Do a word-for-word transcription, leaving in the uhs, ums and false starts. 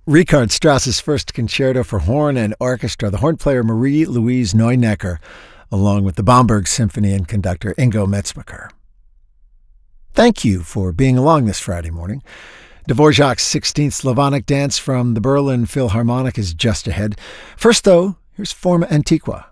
Richard Strauss's first concerto for horn and orchestra, the horn player Marie-Louise Neunecker, along with the Bamberg Symphony and conductor Ingo Metzbacher. Thank you for being along this Friday morning. Dvorak's sixteenth Slavonic Dance from the Berlin Philharmonic is just ahead. First, though, here's Forma Antiqua.